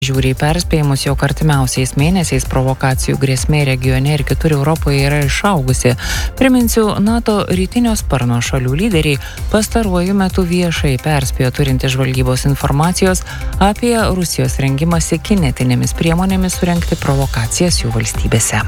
Žiūri į perspėjimus, jog artimiausiais mėnesiais provokacijų grėsmė regione ir kitur Europoje yra išaugusi. Priminsiu, NATO rytinio sparno šalių lyderiai pastaruoju metu viešai perspėjo turinti žvalgybos informacijos apie Rusijos rengimąsi kinetinėmis priemonėmis surengti provokacijas jų valstybėse.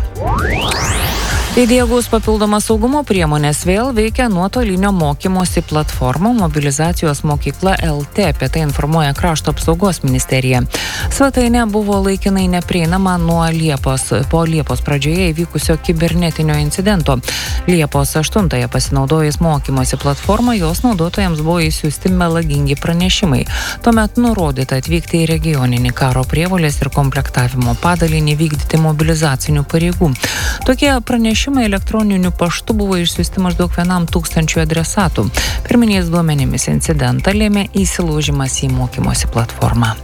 Įdiegus papildomas saugumo priemonės vėl veikia nuotolinio mokymosi platforma Mobilizacijos mokykla LT, apie tai informuoja Krašto apsaugos ministerija. Svetainė buvo laikinai neprieinama po Liepos pradžioje įvykusio kibernetinio incidento. Liepos 8-ąją pasinaudojus mokymosi platformą, jos naudotojams buvo išsiųsti melagingi pranešimai. Tuomet nurodyta atvykti į regioninį karo prievolės ir komplektavimo padalinį vykdyti mobilizacinių pareigų. Tokie pranešimai elektroniniu paštu buvo išsiųsti maždaug 1,000 adresatų. Pirminiais duomenimis incidentą lėmė įsilaužimas į mokymosi platformą.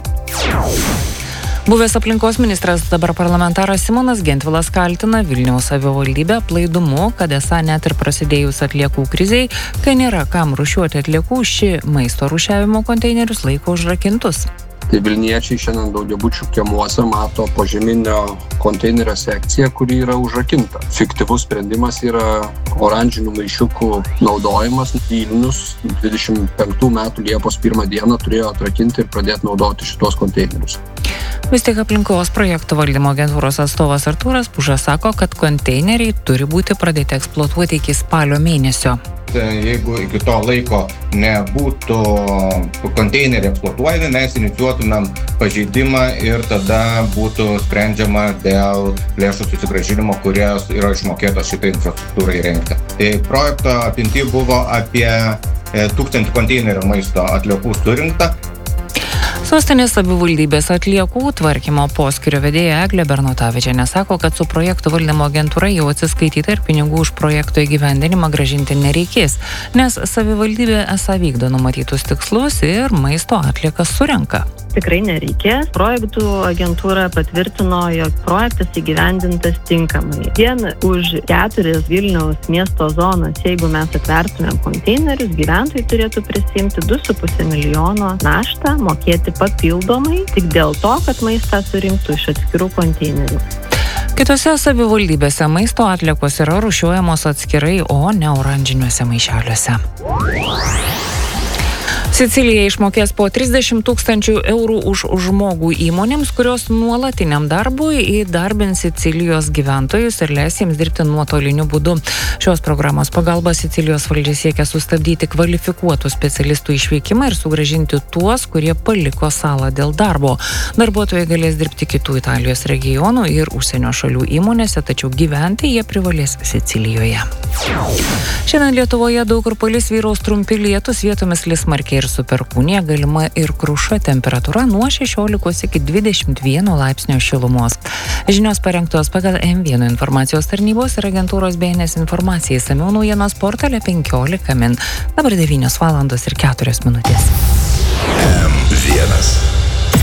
Buvęs aplinkos ministras, dabar parlamentaras Simonas Gentvilas kaltina Vilniaus savivaldybę aplaidumu, kad esą net ir prasidėjus atliekų krizei, kai nėra kam rūšiuoti atliekų, ši maisto rūšiavimo konteinerius laiko užrakintus. Tai Vilniečiai šiandien daugiabučių kiemuose mato požeminio konteinerio sekciją, kuri yra užrakinta. Fiktyvus sprendimas yra oranžinių maišiukų naudojimas. Vilnius 25 metų Liepos 1 dieną turėjo atrakinti ir pradėti naudoti šitos konteinerius. Vis tik aplinkos projektų valdymo agentūros atstovas Artūras Pužas sako, kad konteineriai turi būti pradėti eksploatuoti iki spalio mėnesio. Jeigu iki to laiko nebūtų konteineriai eksploatuojami, mes inicijuotumėm pažeidimą ir tada būtų sprendžiama dėl lėšų susigrąžinimo, kurios yra išmokėtos šitai infrastruktūrai įrengti. Tai projekto apimty buvo apie 1000 konteinerių maisto atliekų surinkta. Sostinės savivaldybės atliekų tvarkymo poskyrio vedėja Eglė Bernotavičienė sako, kad su projektų valdymo agentūra jau atsiskaityta ir pinigų už projekto įgyvendinimą grąžinti nereikės, nes savivaldybė esą vykdo numatytus tikslus ir maisto atliekas surenka. Tikrai nereikės. Projektų agentūra patvirtino, jog projektas įgyvendintas tinkamai. Vien už 4 Vilniaus miesto zonas, jeigu mes atvertumėm konteinerius, gyventojai turėtų prisiimti 2,5 milijono naštą, mokėti papildomai, tik dėl to, kad maistą surinktų iš atskirų konteinerių. Kitose savivaldybėse maisto atliekos yra rūšiuojamos atskirai, o ne oranžiniuose maišeliuose. Sicilija išmokės po 30 000 eurų už žmogų įmonėms, kurios nuolatiniam darbui įdarbins Sicilijos gyventojus ir leis jiems dirbti nuotoliniu būdu. Šios programos pagalba Sicilijos valdžia siekia sustabdyti kvalifikuotų specialistų išvykimą ir sugrąžinti tuos, kurie paliko salą dėl darbo. Darbuotojai galės dirbti kitų Italijos regionų ir užsienio šalių įmonėse, tačiau gyventi jie privalės Sicilijoje. Šiandien Lietuvoje daug kur palis vyraus trumpi lietūs, vietomis lis smarkiai ir su perkūnija, galima ir kruša, temperatūra nuo 16 iki 21 laipsnio šilumos. Žinios parengtos pagal M1 informacijos tarnybos ir agentūros BNS informacijai, išsamiau naujienos portale 15 min. Dabar 9 valandos ir 4 minutės. M1